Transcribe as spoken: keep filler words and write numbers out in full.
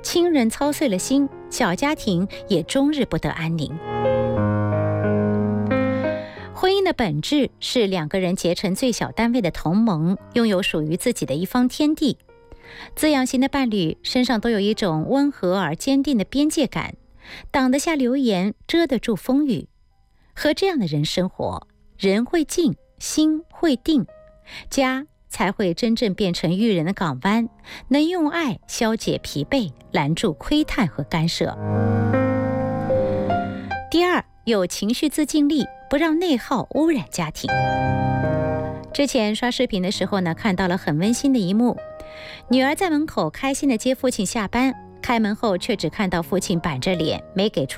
亲人操碎了心，小家庭也终日不得安宁。婚姻的本质是两个人结成最小单位的同盟，拥有属于自己的一方天地。滋养型的伴侣身上都有一种温和而坚定的边界感，挡得下流言，遮得住风雨。和这样的人生活，人会静，心会定，家才会真正变成育人的港湾，能用爱消解疲惫，拦住窥探和干涉。第二，有情绪自禁力，不让内耗污染家庭。之前刷视频的时候呢，看到了很温馨的一幕，女儿在门口开心地接父亲下班，开门后却只看到父亲板着脸，没给出